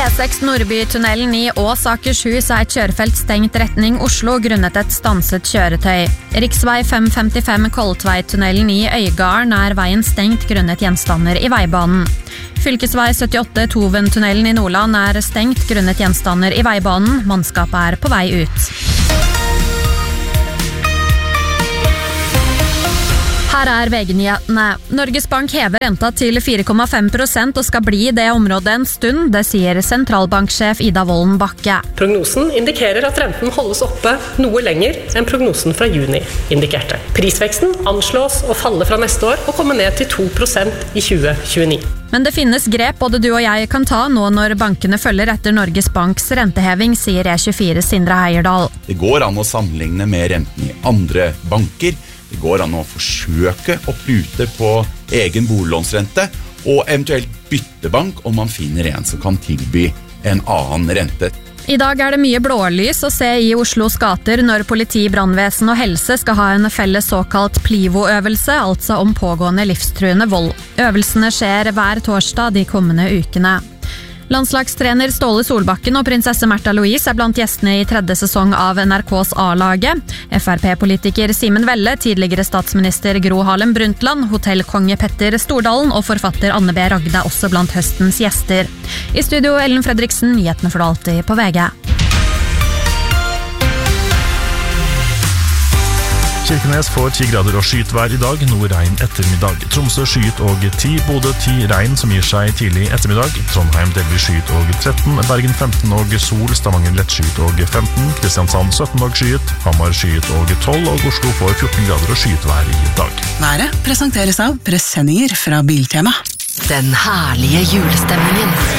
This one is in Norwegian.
E6 Nordbytunnelen i Ås Akershus et kjørefelt stengt retning Oslo grunnet et stanset kjøretøy. Riksvei 555 Kolltveit-tunnelen i Øygarden veien stengt grunnet gjenstander i veibanen. Fylkesvei 78 Toven-tunnelen i Nordland stengt grunnet gjenstander i veibanen. Mannskapet på vei ut. Her VG-nyhetene. Norges Bank hever renta til 4,5% og skal bli det området en stund, det sier sentralbanksjef Ida Wolden Bakke. Prognosen indikerer at renten holdes oppe noe lenger enn prognosen fra juni indikerte. Prisveksten anslås å falle fra neste år og komme ned til 2% i 2029. Men det finnes grep både du og jeg kan ta nå når bankene følger etter Norges Banks renteheving, sier E24 Sindre Heierdal. Det går an å sammenligne med renten i andre banker. Det går an å forsøke å prute på egen boliglånsrente og eventuelt bytte bank om man finner en som kan tilby en annen rente. I dag det mye blålys å se i Oslos gater når politi, brannvesen og helse skal ha en felles såkalt PLIVO-øvelse, altså om pågående livstruende vold. Øvelsene skjer hver torsdag de kommende ukene. Landslagstrener Ståle Solbakken og prinsesse Märtha Louise blant gjestene i 3. sesong av NRKs A-laget. FRP-politiker Simen Velle, tidligere statsminister Gro Harlem Brundtland, hotellkonge Petter Stordalen og forfatter Anne B. Ragde også blant høstens gjester. I studio Ellen Fredriksen, nyhetene får du alltid på VG. Kirkenes får 10 grader og skytvær i dag, noe regn ettermiddag. Tromsø skyet og 10, Bodø 10, regn som gir seg tidlig ettermiddag. Trondheim delvis skyet og 13, Bergen 15 og sol, Stavanger lettskyet og 15, Kristiansand 17 og skyet, Hamar skyet og 12 og Oslo får 14 grader og skytvær i dag. Været presenteres av presenninger fra Biltema. Den herlige julestemningen